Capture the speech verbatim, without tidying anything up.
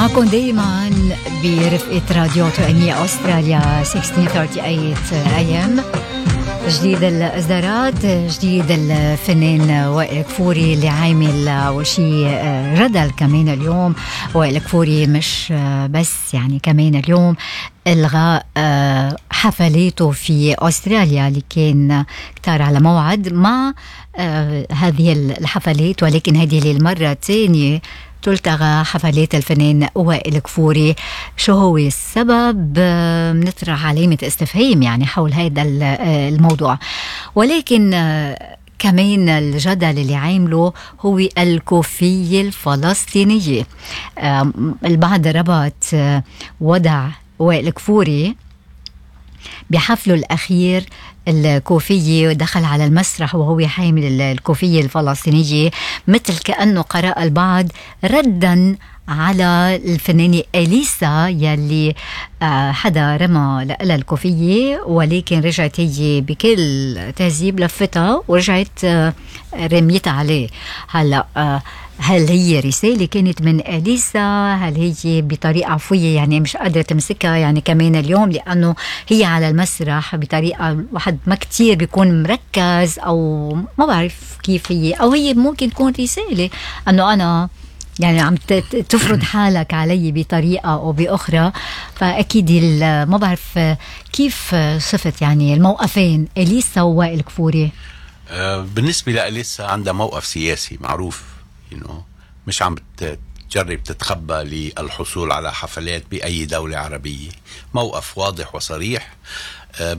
معكم دايما برفقة راديو تقنية أستراليا ستة عشر ثمانية وثلاثين إيه إم. جديد الإصدارات، جديد الفنان وائل كفوري اللي عامل أول شيء ردل كمان اليوم. وائل كفوري مش بس يعني كمان اليوم إلغاء حفلاته في أستراليا اللي كان كتار على موعد مع هذه الحفلات، ولكن هذه للمرة الثانية تلتغى حفلات الفنان وائل كفوري. شو هو السبب؟ نطرح علامة استفهام يعني حول هذا الموضوع، ولكن كمان الجدل اللي عامله هو الكوفية الفلسطينية. البعض ربط وضع وائل كفوري بحفله الأخير الكوفية، دخل على المسرح وهو حامل الكوفية الفلسطينية، مثل كأنه قرأ البعض ردا على الفنانة إليسا يلي حدا رمى لها الكوفية، ولكن رجعت هي بكل تهذيب لفتها ورجعت رميتها عليه. هلأ هل هي رسالة كانت من إليسا؟ هل هي بطريقة عفوية يعني مش قادرة تمسكها يعني كمان اليوم لأنه هي على المسرح بطريقة واحد ما كتير بيكون مركز، أو ما بعرف كيف هي، أو هي ممكن تكون رسالة أنه أنا يعني عم تفرض حالك علي بطريقة أو بأخرى. فأكيد ما بعرف كيف صفت يعني الموقفين إليسا ووائل كفوري. بالنسبة لإليسا عندها موقف سياسي معروف، you know. مش عم تجرب تتخبى للحصول على حفلات بأي دولة عربية، موقف واضح وصريح.